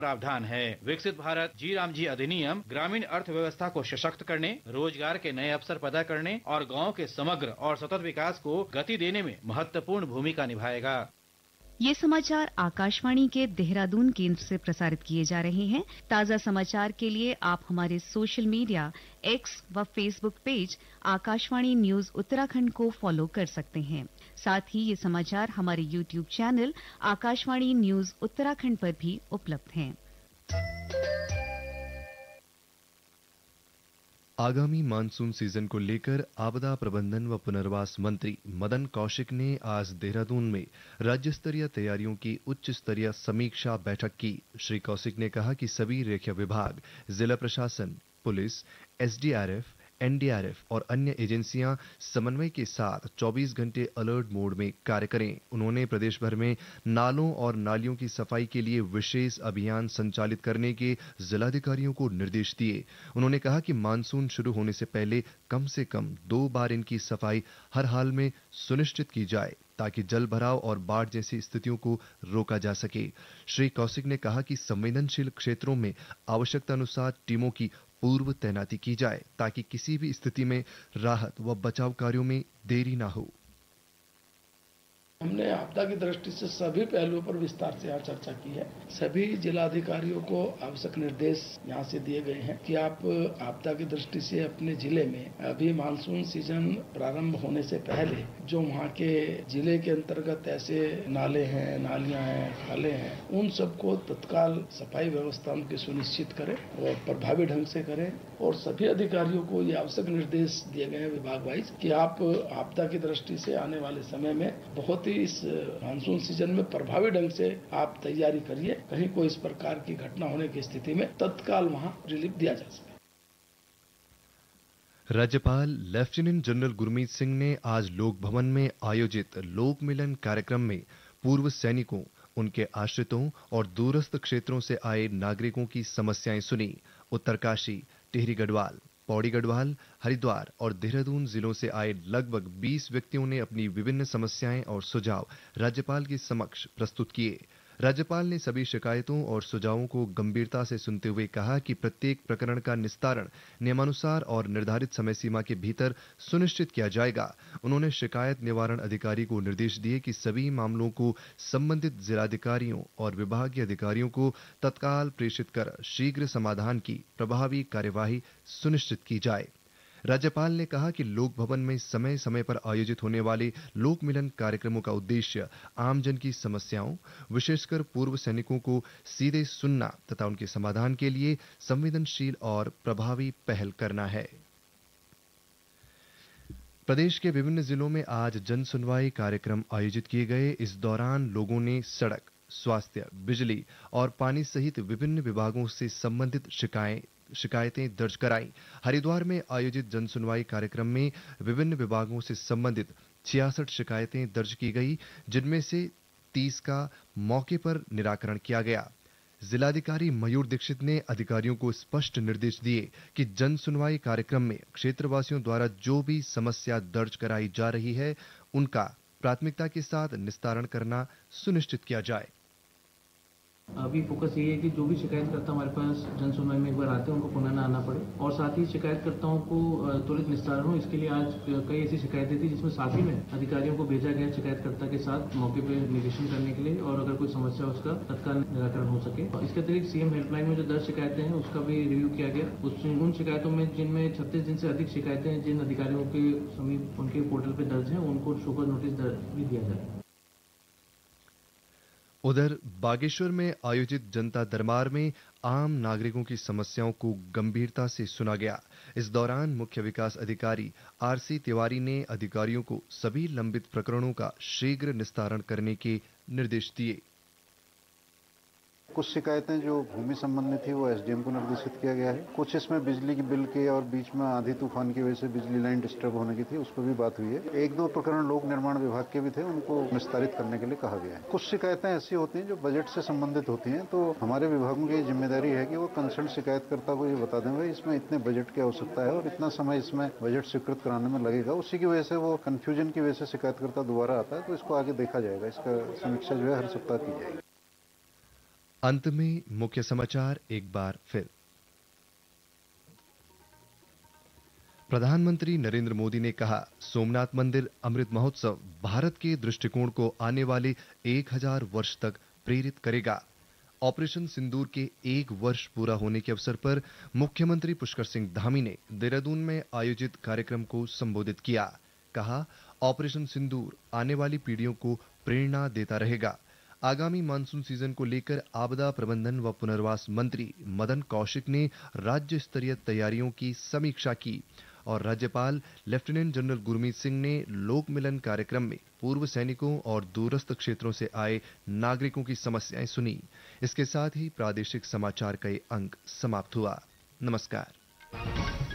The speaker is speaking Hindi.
प्रावधान है। विकसित भारत जी राम जी अधिनियम ग्रामीण अर्थव्यवस्था को सशक्त करने, रोजगार के नए अवसर पैदा करने और गाँव के समग्र और सतत विकास को गति देने में महत्वपूर्ण भूमिका निभाएगा। ये समाचार आकाशवाणी के देहरादून केंद्र से प्रसारित किए जा रहे हैं। ताजा समाचार के लिए आप हमारे सोशल मीडिया एक्स व Facebook page Akashvani news Uttarakhand को फॉलो कर सकते हैं। साथ ही ये समाचार हमारे YouTube channel Akashvani news Uttarakhand पर भी उपलब्ध हैं। आगामी मानसून सीजन को लेकर आपदा प्रबंधन व पुनर्वास मंत्री मदन कौशिक ने आज देहरादून में राज्य स्तरीय तैयारियों की उच्च स्तरीय समीक्षा बैठक की। श्री कौशिक ने कहा कि सभी रेखीय विभाग, जिला प्रशासन, पुलिस, एसडीआरएफ, एनडीआरएफ और अन्य एजेंसियां समन्वय के साथ 24 घंटे अलर्ट मोड में कार्य करें। उन्होंने प्रदेश भर में नालों और नालियों की सफाई के लिए विशेष अभियान संचालित करने के जिलाधिकारियों को निर्देश दिए। उन्होंने कहा कि मानसून शुरू होने से पहले कम से कम 2 बार इनकी सफाई हर हाल में सुनिश्चित की जाए ताकि जल भराव और बाढ़ जैसी स्थितियों को रोका जा सके। श्री कौशिक ने कहा कि संवेदनशील क्षेत्रों में आवश्यकता अनुसार टीमों की पूर्व तैनाती की जाए ताकि किसी भी स्थिति में राहत व बचाव कार्यों में देरी न हो। हमने आपदा की दृष्टि से सभी पहलुओं पर विस्तार से यहाँ चर्चा की है। सभी जिलाधिकारियों को आवश्यक निर्देश यहाँ से दिए गए हैं कि आप आपदा की दृष्टि से अपने जिले में अभी मानसून सीजन प्रारंभ होने से पहले जो वहाँ के जिले के अंतर्गत ऐसे नाले हैं, नालियां हैं, खाले हैं, उन सबको तत्काल सफाई व्यवस्था उनकी सुनिश्चित करें और प्रभावी ढंग से करें। और सभी अधिकारियों को ये आवश्यक निर्देश दिए गए हैं विभाग वाइज कि आप आपदा की दृष्टि से आने वाले समय में बहुत इस मानसून सीजन में प्रभावी ढंग से आप तैयारी करिए। कहीं कोई इस प्रकार की घटना होने की स्थिति में तत्काल वहां रिलीफ दिया जा सके। राज्यपाल लेफ्टिनेंट जनरल गुरमीत सिंह ने आज लोक भवन में आयोजित लोक मिलन कार्यक्रम में पूर्व सैनिकों, उनके आश्रितों और दूरस्थ क्षेत्रों से आए नागरिकों की समस्याएं सुनी। उत्तरकाशी, टिहरी गढ़वाल, पौड़ी गढ़वाल, हरिद्वार और देहरादून जिलों से आए लगभग 20 व्यक्तियों ने अपनी विभिन्न समस्याएं और सुझाव राज्यपाल के समक्ष प्रस्तुत किए। राज्यपाल ने सभी शिकायतों और सुझावों को गंभीरता से सुनते हुए कहा कि प्रत्येक प्रकरण का निस्तारण नियमानुसार और निर्धारित समय सीमा के भीतर सुनिश्चित किया जाएगा। उन्होंने शिकायत निवारण अधिकारी को निर्देश दिए कि सभी मामलों को संबंधित जिलाधिकारियों और विभागीय अधिकारियों को तत्काल प्रेषित कर शीघ्र समाधान की प्रभावी कार्यवाही सुनिश्चित की जाए। राज्यपाल ने कहा कि लोक भवन में समय समय पर आयोजित होने वाले लोक मिलन कार्यक्रमों का उद्देश्य आमजन की समस्याओं, विशेषकर पूर्व सैनिकों को सीधे सुनना तथा उनके समाधान के लिए संवेदनशील और प्रभावी पहल करना है। प्रदेश के विभिन्न जिलों में आज जन सुनवाई कार्यक्रम आयोजित किए गए। इस दौरान लोगों ने सड़क, स्वास्थ्य, बिजली और पानी सहित विभिन्न विभागों से संबंधित शिकायतें दर्ज कराई। हरिद्वार में आयोजित जन सुनवाई कार्यक्रम में विभिन्न विभागों से संबंधित 66 शिकायतें दर्ज की गई, जिनमें से 30 का मौके पर निराकरण किया गया। जिलाधिकारी मयूर दीक्षित ने अधिकारियों को स्पष्ट निर्देश दिए कि जन सुनवाई कार्यक्रम में क्षेत्रवासियों द्वारा जो भी समस्या दर्ज कराई जा रही है, उनका प्राथमिकता के साथ निस्तारण करना सुनिश्चित किया जाए। अभी फोकस ये है कि जो भी शिकायतकर्ता हमारे पास जन सुनवाई में एक बार आते हैं उनको पुनः न आना पड़े और साथ ही शिकायतकर्ताओं को त्वरित निस्तारण हो। इसके लिए आज कई ऐसी शिकायतें थी जिसमें साथ ही में अधिकारियों को भेजा गया शिकायतकर्ता के साथ मौके पर निरीक्षण करने के लिए और अगर कोई समस्या हो उसका तत्काल निराकरण हो सके। इसके अतिरिक्त सीएम हेल्पलाइन में जो 10 शिकायतें हैं उसका भी रिव्यू किया गया। उन शिकायतों में जिनमें 36 दिन से अधिक शिकायतें जिन अधिकारियों के समीप उनके पोर्टल पर दर्ज हैं उनको शोकॉज नोटिस भी दिया जाए। उधर बागेश्वर में आयोजित जनता दरबार में आम नागरिकों की समस्याओं को गंभीरता से सुना गया। इस दौरान मुख्य विकास अधिकारी आरसी तिवारी ने अधिकारियों को सभी लंबित प्रकरणों का शीघ्र निस्तारण करने के निर्देश दिए। कुछ शिकायतें जो भूमि संबंधी थी वो एसडीएम को निर्देशित किया गया है। कुछ इसमें बिजली की बिल के और बीच में आंधी तूफान की वजह से बिजली लाइन डिस्टर्ब होने की थी, उस पर भी बात हुई है। 1-2 प्रकरण लोक निर्माण विभाग के भी थे, उनको निस्तारित करने के लिए कहा गया है। कुछ शिकायतें ऐसी होती हैं जो बजट से संबंधित होती हैं, तो हमारे विभागों की जिम्मेदारी है कि वो कंसर्न शिकायतकर्ता को ये बता दें भाई इसमें इतने बजट की आवश्यकता है और इतना समय इसमें बजट स्वीकृत कराने में लगेगा। उसी की वजह से वो कंफ्यूजन की वजह से शिकायतकर्ता दोबारा आता है, तो इसको आगे देखा जाएगा। इसका समीक्षा जो है हर सप्ताह की जाएगी। अंत में मुख्य समाचार एक बार फिर। प्रधानमंत्री नरेंद्र मोदी ने कहा, सोमनाथ मंदिर अमृत महोत्सव भारत के दृष्टिकोण को आने वाले 1000 वर्ष तक प्रेरित करेगा। ऑपरेशन सिंदूर के 1 वर्ष पूरा होने के अवसर पर मुख्यमंत्री पुष्कर सिंह धामी ने देहरादून में आयोजित कार्यक्रम को संबोधित किया। कहा, ऑपरेशन सिंदूर आने वाली पीढ़ियों को प्रेरणा देता रहेगा। आगामी मानसून सीजन को लेकर आपदा प्रबंधन व पुनर्वास मंत्री मदन कौशिक ने राज्य स्तरीय तैयारियों की समीक्षा की और राज्यपाल लेफ्टिनेंट जनरल गुरमीत सिंह ने लोक मिलन कार्यक्रम में पूर्व सैनिकों और दूरस्थ क्षेत्रों से आए नागरिकों की समस्याएं सुनी। इसके साथ ही प्रादेशिक समाचार का ये अंक समाप्त हुआ। नमस्कार।